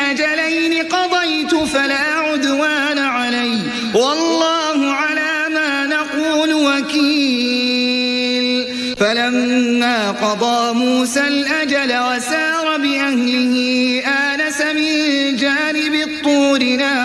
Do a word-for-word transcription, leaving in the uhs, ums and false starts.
الأجلين قضيت فلا عدوان علي والله على ما نقول وكيل. فلما قضى موسى الأجل وسار بأهله آنس من جانب الطور نارا